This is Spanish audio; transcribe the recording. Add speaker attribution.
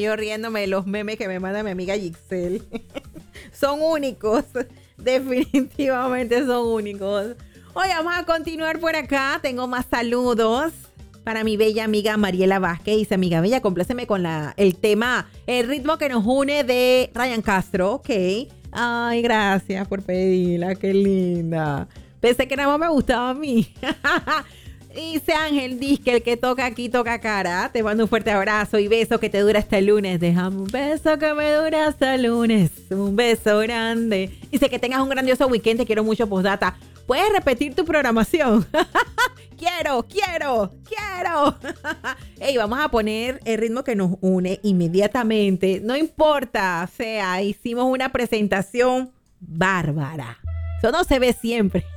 Speaker 1: yo riéndome de los memes que me manda mi amiga Gixel. Son únicos. Definitivamente son únicos. Hoy vamos a continuar por acá. Tengo más saludos para mi bella amiga Mariela Vázquez. Dice, amiga bella, compláceme con el tema, el ritmo que nos une de Ryan Castro. Ok. Ay, gracias por pedirla. Qué linda. Pensé que nada más me gustaba a mí. Dice Ángel Disque, el que toca aquí toca cara. Te mando un fuerte abrazo y beso que te dura hasta el lunes. Déjame un beso que me dura hasta el lunes. Un beso grande. Dice que tengas un grandioso weekend. Te quiero mucho, postdata. ¿Puedes repetir tu programación? Quiero. Ey, vamos a poner el ritmo que nos une inmediatamente. No importa. O sea, hicimos una presentación bárbara. Eso no se ve siempre.